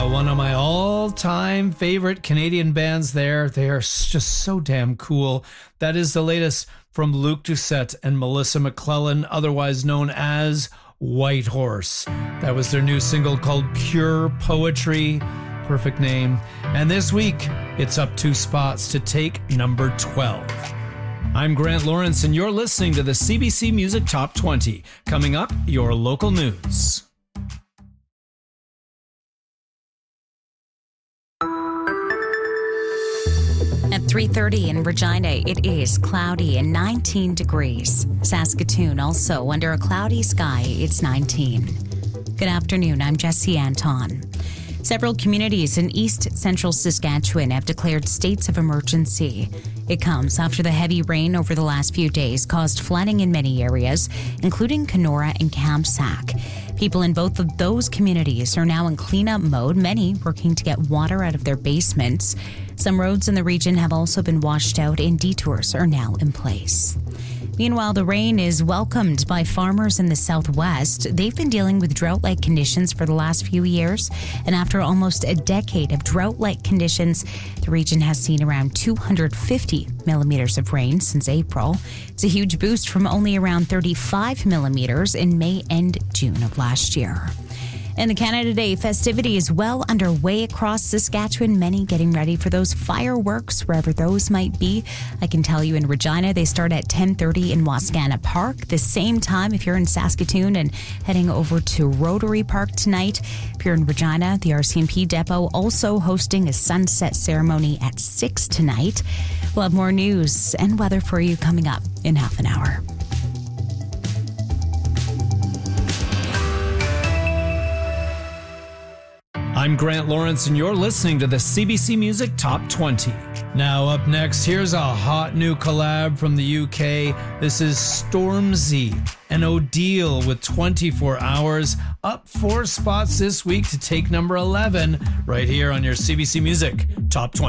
One of my all-time favorite Canadian bands there. They are just so damn cool. That is the latest from Luke Doucette and Melissa McClellan, otherwise known as Whitehorse. That was their new single called Pure Poetry. Perfect name. And this week, it's up 2 spots to take number 12. I'm Grant Lawrence, and you're listening to the CBC Music Top 20. Coming up, your local news. At 3:30 in Regina, it is cloudy and 19 degrees. Saskatoon also under a cloudy sky, it's 19. Good afternoon, I'm Jesse Anton. Several communities in east central Saskatchewan have declared states of emergency. It comes after the heavy rain over the last few days caused flooding in many areas, including Kenora and Kamsack. People in both of those communities are now in cleanup mode, many working to get water out of their basements. Some roads in the region have also been washed out and detours are now in place. Meanwhile, the rain is welcomed by farmers in the southwest. They've been dealing with drought-like conditions for the last few years, and after almost a decade of drought-like conditions, the region has seen around 250 millimeters of rain since April. It's a huge boost from only around 35 millimeters in May and June of last year. And the Canada Day festivity is well underway across Saskatchewan, many getting ready for those fireworks, wherever those might be. I can tell you in Regina, they start at 10:30 in Wascana Park. The same time, if you're in Saskatoon and heading over to Rotary Park tonight. If you're in Regina, the RCMP depot also hosting a sunset ceremony at 6 tonight. We'll have more news and weather for you coming up in half an hour. I'm Grant Lawrence, and you're listening to the CBC Music Top 20. Now up next, here's a hot new collab from the UK. This is Stormzy and Odile with 24 Hours, up 4 spots this week to take number 11, right here on your CBC Music Top 20.